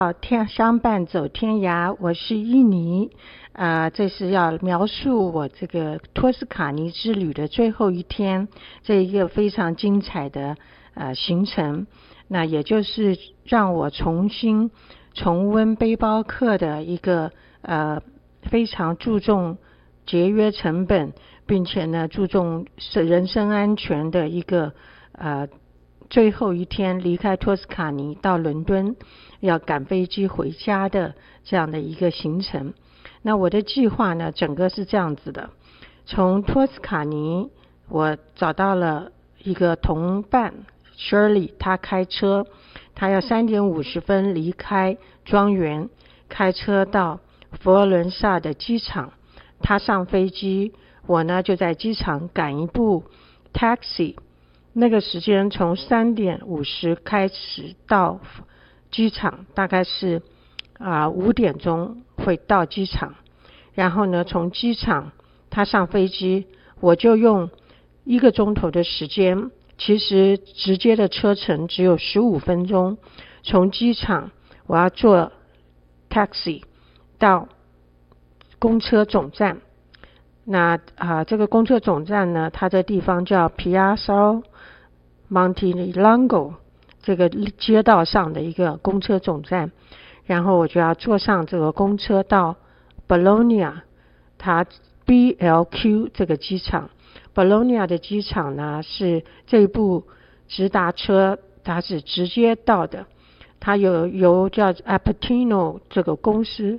相伴走天涯，我是伊妮。这是要描述我这个托斯卡尼之旅的最后一天，这一个非常精彩的行程。那也就是让我重新重温背包客的一个非常注重节约成本，并且呢注重人身安全的一个最后一天离开托斯卡尼到伦敦，要赶飞机回家的这样的一个行程。那我的计划呢，整个是这样子的：从托斯卡尼，我找到了一个同伴 Shirley， 她开车，她要3点50分离开庄园，开车到佛罗伦萨的机场。她上飞机，我呢就在机场赶一部 taxi。那个时间从3点50开始到机场，大概是5点钟会到机场。然后呢，从机场他上飞机，我就用1个钟头的时间，其实直接的车程只有15分钟。从机场我要坐 taxi 到公车总站。那这个公车总站呢，它的地方叫 Piazza Montelongo 这个街道上的一个公车总站。然后我就要坐上这个公车到 Bologna， 它 BLQ 这个机场。Bologna 的机场呢，是这部直达车它是直接到的，它由叫 Apennino 这个公司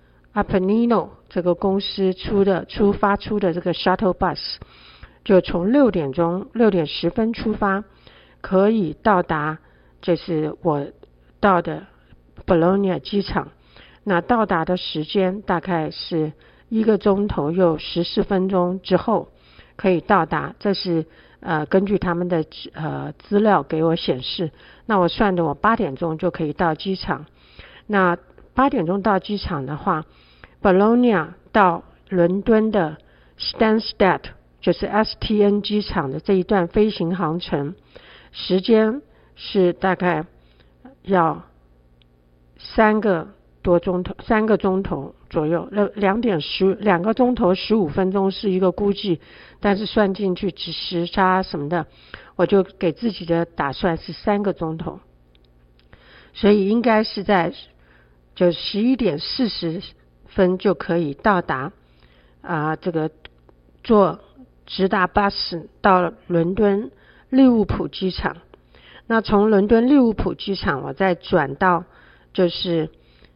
出发出的这个 shuttle bus， 就从6点10分出发，可以到达，这是我到的 Bologna 机场。那到达的时间大概是1个钟头又14分钟之后可以到达，这是根据他们的资料给我显示。那我算的，我8点钟就可以到机场。那8点钟到机场的话， Bologna 到伦敦的 Stansted 就是 STN 机场的这一段飞行航程时间是大概要3个钟头左右，2个钟头15分钟是一个估计，但是算进去时差什么的，我就给自己的打算是3个钟头，所以应该是在就11点40分就可以到达这个坐直达巴士到伦敦利物浦机场。那从伦敦利物浦机场我再转到就是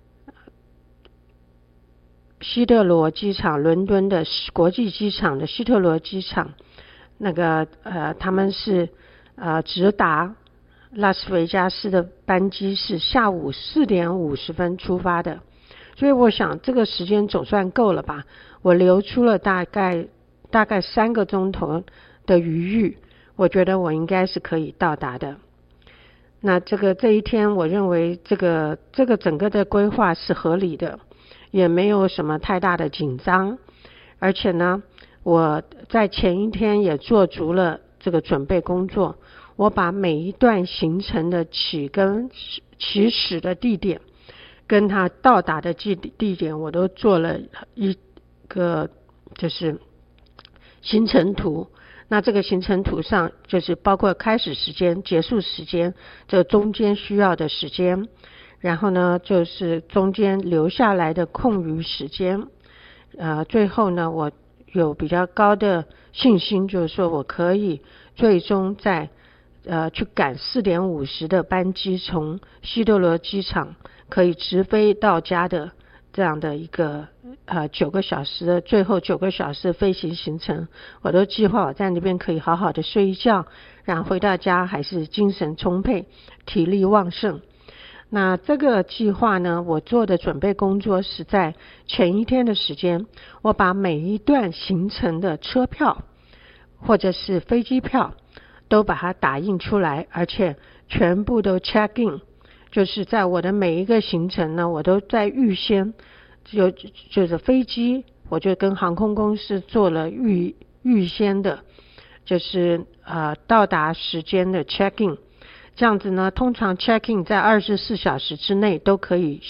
希特罗机场，伦敦的国际机场的希特罗机场，那个他们是直达拉斯维加斯的班机是下午4点50分出发的，所以我想这个时间总算够了吧，我留出了大概3个钟头的余裕，我觉得我应该是可以到达的。那这一天我认为这个整个的规划是合理的，也没有什么太大的紧张，而且呢我在前一天也做足了这个准备工作，我把每一段行程的起始的地点跟他到达的地点我都做了一个就是行程图。那这个行程图上就是包括开始时间、结束时间，这中间需要的时间，然后呢就是中间留下来的空余时间。最后呢我有比较高的信心，就是说我可以最终在去赶4点50的班机，从希特罗机场可以直飞到家的这样的一个9个小时的最后9个小时的飞行行程。我都计划我在那边可以好好的睡一觉，然后回到家还是精神充沛，体力旺盛。那这个计划呢，我做的准备工作是在前一天的时间，我把每一段行程的车票或者是飞机票都把它打印出来，而且全部都 check in， 就是在我的每一个行程呢，我都在预先就是飞机我就跟航空公司做了预先的就是到达时间的 check in。 这样子呢，通常 check in 在24小时之内都可以